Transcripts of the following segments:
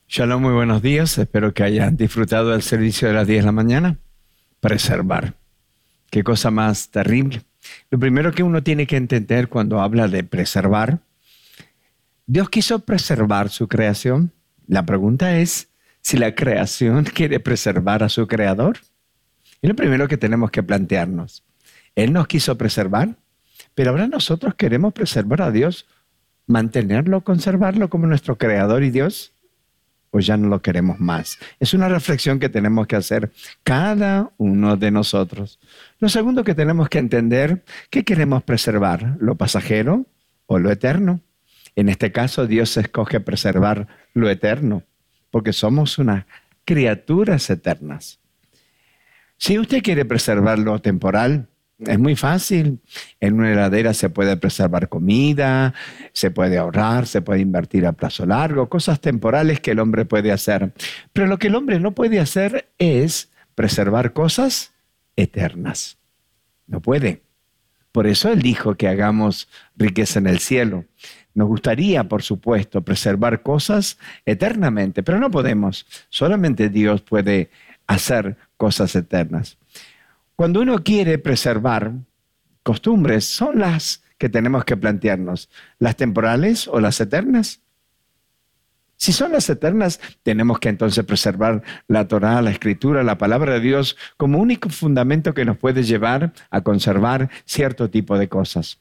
Shalom, muy buenos días. Espero que hayan disfrutado del servicio de las 10 de la mañana. Preservar. Qué cosa más terrible. Lo primero que uno tiene que entender cuando habla de preservar, Dios quiso preservar su creación. La pregunta es si la creación quiere preservar a su creador. Es lo primero que tenemos que plantearnos. Él nos quiso preservar, pero ahora nosotros queremos preservar a Dios, mantenerlo, conservarlo como nuestro creador y Dios. Pues ya no lo queremos más. Es una reflexión que tenemos que hacer cada uno de nosotros. Lo segundo que tenemos que entender, ¿qué queremos preservar? ¿Lo pasajero o lo eterno? En este caso, Dios escoge preservar lo eterno, porque somos unas criaturas eternas. Si usted quiere preservar lo temporal, es muy fácil. En una heladera se puede preservar comida, se puede ahorrar, se puede invertir a plazo largo, cosas temporales que el hombre puede hacer. Pero lo que el hombre no puede hacer es preservar cosas eternas. No puede. Por eso Él dijo que hagamos riqueza en el cielo. Nos gustaría, por supuesto, preservar cosas eternamente, pero no podemos. Solamente Dios puede hacer cosas eternas. Cuando uno quiere preservar costumbres, son las que tenemos que plantearnos, las temporales o las eternas. Si son las eternas, tenemos que entonces preservar la Torá, la Escritura, la palabra de Dios como único fundamento que nos puede llevar a conservar cierto tipo de cosas.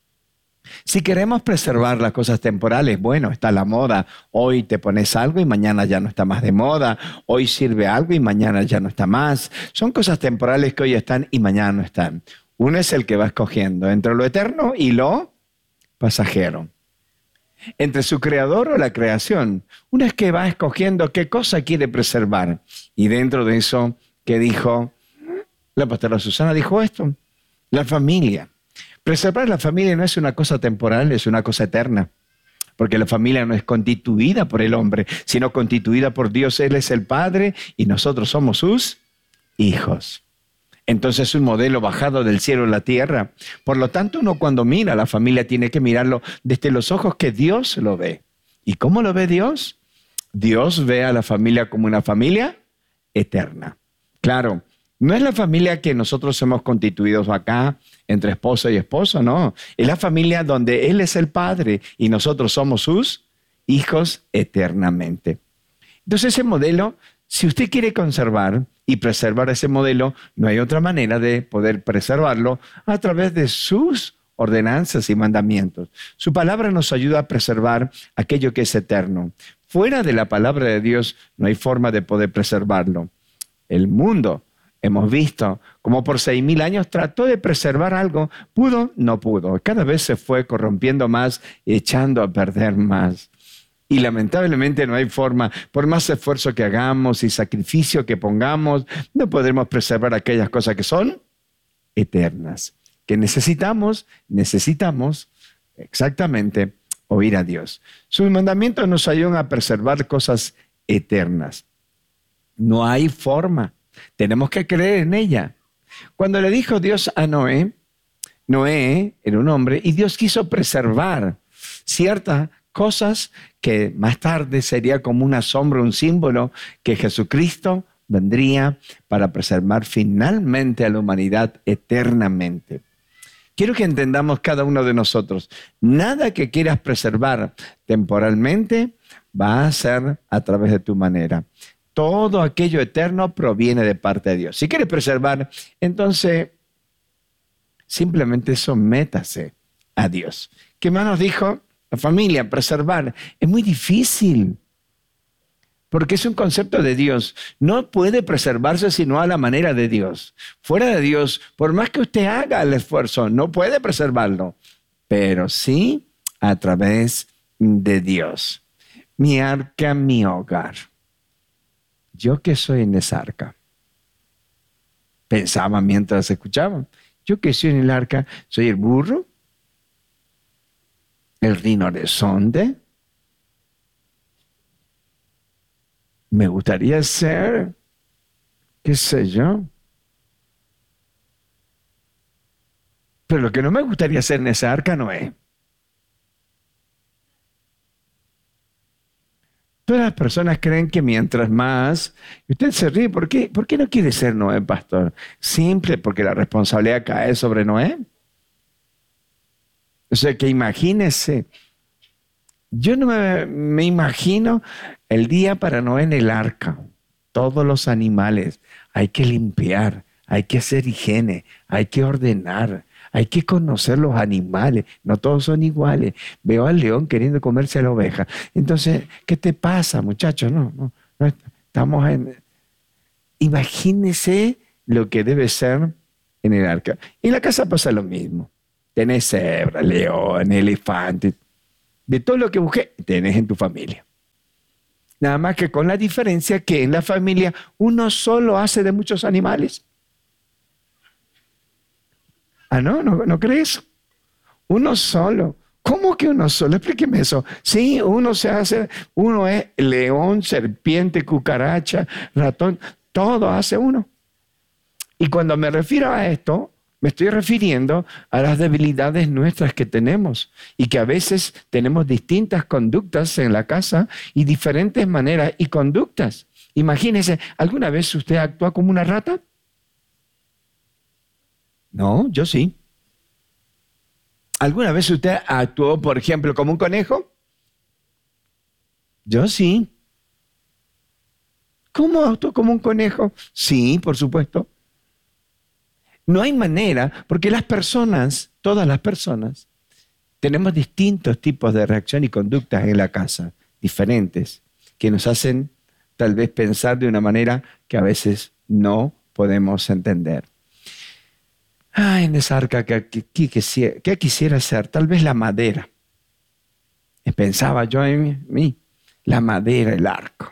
Si queremos preservar las cosas temporales, bueno, está la moda. Hoy te pones algo y mañana ya no está más de moda. Hoy sirve algo y mañana ya no está más. Son cosas temporales que hoy están y mañana no están. Uno es el que va escogiendo entre lo eterno y lo pasajero. Entre su creador o la creación. Uno es que va escogiendo qué cosa quiere preservar. Y dentro de eso, ¿qué dijo? La pastora Susana dijo esto. La familia. Preservar la familia no es una cosa temporal, es una cosa eterna. Porque la familia no es constituida por el hombre, sino constituida por Dios. Él es el Padre y nosotros somos sus hijos. Entonces es un modelo bajado del cielo a la tierra. Por lo tanto, uno cuando mira a la familia tiene que mirarlo desde los ojos que Dios lo ve. ¿Y cómo lo ve Dios? Dios ve a la familia como una familia eterna. Claro, no es la familia que nosotros hemos constituido acá, entre esposo y esposo, no. Es la familia donde Él es el Padre y nosotros somos sus hijos eternamente. Entonces ese modelo, si usted quiere conservar y preservar ese modelo, no hay otra manera de poder preservarlo a través de sus ordenanzas y mandamientos. Su palabra nos ayuda a preservar aquello que es eterno. Fuera de la palabra de Dios no hay forma de poder preservarlo. El mundo, hemos visto como por 6.000 años trató de preservar algo, pudo, no pudo. Cada vez se fue corrompiendo más, echando a perder más. Y lamentablemente no hay forma, por más esfuerzo que hagamos y sacrificio que pongamos, no podremos preservar aquellas cosas que son eternas. Que necesitamos exactamente oír a Dios. Sus mandamientos nos ayudan a preservar cosas eternas. No hay forma. Tenemos que creer en ella. Cuando le dijo Dios a Noé, Noé era un hombre y Dios quiso preservar ciertas cosas que más tarde sería como una sombra, un símbolo que Jesucristo vendría para preservar finalmente a la humanidad eternamente. Quiero que entendamos cada uno de nosotros, nada que quieras preservar temporalmente va a ser a través de tu manera. Todo aquello eterno proviene de parte de Dios. Si quieres preservar, entonces simplemente sométase a Dios. ¿Qué más nos dijo? La familia, preservar. Es muy difícil, porque es un concepto de Dios. No puede preservarse sino a la manera de Dios. Fuera de Dios, por más que usted haga el esfuerzo, no puede preservarlo, pero sí a través de Dios. Mi arca, mi hogar. ¿Yo qué soy en esa arca? Pensaba mientras escuchaba. ¿Yo qué soy en el arca? ¿Soy el burro? ¿El rinoceronte? Me gustaría ser, qué sé yo. Pero lo que no me gustaría ser en esa arca no es. Todas las personas creen que mientras más... Y usted se ríe, ¿por qué no quiere ser Noé, pastor? Simple, porque la responsabilidad cae sobre Noé. O sea, que imagínese, yo no me imagino el día para Noé en el arca. Todos los animales, hay que limpiar, hay que hacer higiene, hay que ordenar, hay que conocer los animales, no todos son iguales. Veo al león queriendo comerse a la oveja. Entonces, ¿qué te pasa, muchachos? No, estamos en... Imagínese lo que debe ser en el arca. Y en la casa pasa lo mismo. Tenés cebra, león, elefante. De todo lo que busqué, tenés en tu familia. Nada más que con la diferencia que en la familia uno solo hace de muchos animales. Ah, ¿no crees? Uno solo. ¿Cómo que uno solo? Explíqueme eso. Sí, uno es león, serpiente, cucaracha, ratón, todo hace uno. Y cuando me refiero a esto, me estoy refiriendo a las debilidades nuestras que tenemos y que a veces tenemos distintas conductas en la casa y diferentes maneras y conductas. Imagínese, ¿alguna vez usted actúa como una rata? No, yo sí. ¿Alguna vez usted actuó, por ejemplo, como un conejo? Yo sí. ¿Cómo actuó como un conejo? Sí, por supuesto. No hay manera, porque las personas, todas las personas, tenemos distintos tipos de reacción y conductas en la casa, diferentes, que nos hacen tal vez pensar de una manera que a veces no podemos entender. En esa arca que quisiera ser, tal vez la madera. Pensaba yo en mí, la madera, el arco.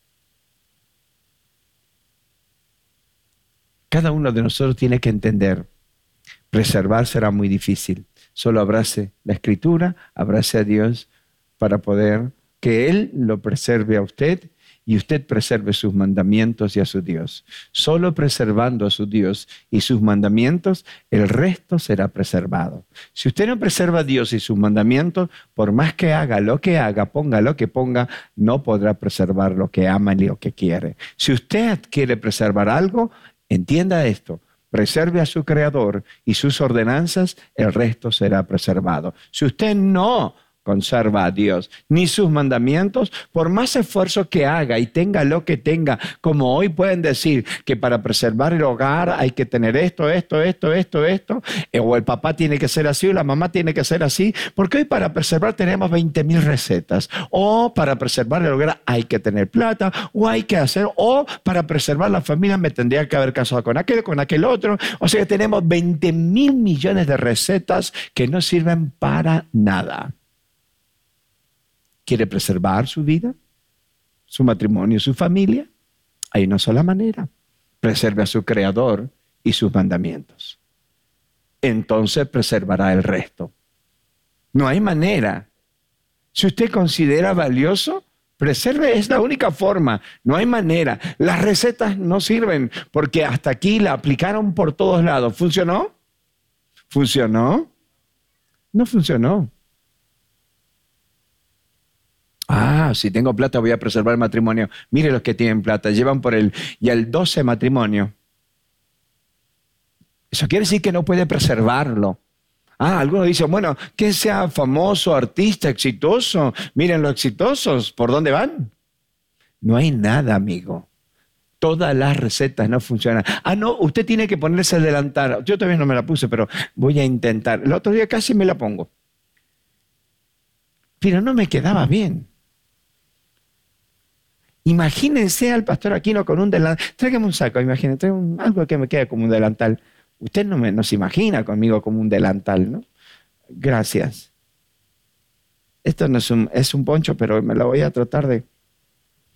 Cada uno de nosotros tiene que entender, preservar será muy difícil. Solo abrace la Escritura, abrace a Dios para poder que Él lo preserve a usted y usted preserve sus mandamientos y a su Dios. Solo preservando a su Dios y sus mandamientos, el resto será preservado. Si usted no preserva a Dios y sus mandamientos, por más que haga lo que haga, ponga lo que ponga, no podrá preservar lo que ama ni lo que quiere. Si usted quiere preservar algo, entienda esto, preserve a su Creador y sus ordenanzas, el resto será preservado. Si usted no conserva a Dios ni sus mandamientos, por más esfuerzo que haga y tenga lo que tenga, como hoy pueden decir que para preservar el hogar hay que tener esto, o el papá tiene que ser así o la mamá tiene que ser así, porque hoy para preservar tenemos 20,000 recetas, o para preservar el hogar hay que tener plata, o hay que hacer, o para preservar la familia me tendría que haber casado con aquel otro, o sea que tenemos 20,000 millones de recetas que no sirven para nada. ¿Quiere preservar su vida, su matrimonio, su familia? Hay una sola manera. Preserve a su Creador y sus mandamientos. Entonces preservará el resto. No hay manera. Si usted considera valioso, preserve, es la única forma. No hay manera. Las recetas no sirven porque hasta aquí la aplicaron por todos lados. ¿Funcionó? ¿Funcionó? No funcionó. Si tengo plata voy a preservar el matrimonio. Mire los que tienen plata, llevan por el 12 matrimonio. Eso quiere decir que no puede preservarlo. Algunos dicen, bueno, que sea famoso, artista, exitoso. Miren los exitosos, ¿por dónde van? No hay nada, amigo. Todas las recetas no funcionan. No, usted tiene que ponerse el delantal. Yo todavía no me la puse, pero voy a intentar. El otro día casi me la pongo. Pero no me quedaba bien. Imagínense al pastor Aquino con un delantal. Tráigame un saco, imagínense, algo que me quede como un delantal. Usted no se imagina conmigo como un delantal, ¿no? Gracias. Esto no es un poncho, pero me lo voy a tratar de